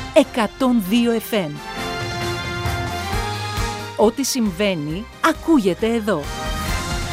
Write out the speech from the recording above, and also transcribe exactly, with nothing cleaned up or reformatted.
εκατόν δύο εφ εμ. Ό,τι συμβαίνει, ακούγεται εδώ.